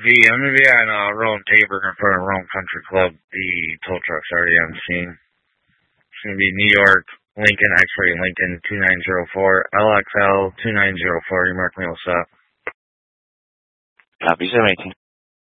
I'm going to be on Rome Tabor in front of Rome Country Club. The tow truck's already on scene. It's going to be New York, Lincoln, X-Ray Lincoln 2904, LXL 2904. You mark me what's up. Copy 718.